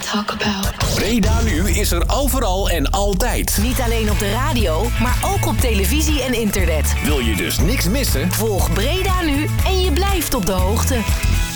talk about. Breda Nu is er overal en altijd. Niet alleen op de radio, maar ook op televisie en internet. Wil je dus niks missen? Volg Breda Nu en je blijft op de hoogte.